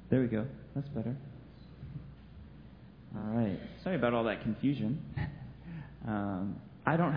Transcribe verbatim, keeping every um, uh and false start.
There we go. That's better. All right. Sorry about all that confusion. Um, I don't have